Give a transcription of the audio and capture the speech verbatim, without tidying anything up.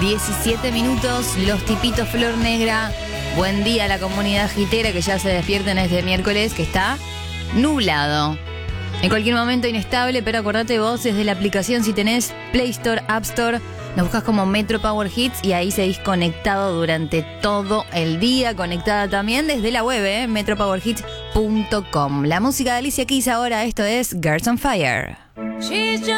diecisiete minutos, los tipitos Flor Negra. Buen día a la comunidad gitera que ya se despierten este miércoles, que está nublado. En cualquier momento inestable, pero acordate vos desde la aplicación, si tenés Play Store, App Store, nos buscas como Metro Power Hits y ahí seguís conectado durante todo el día, conectada también desde la web, ¿eh? metro power hits punto com. La música de Alicia Keys ahora, esto es Girls on Fire.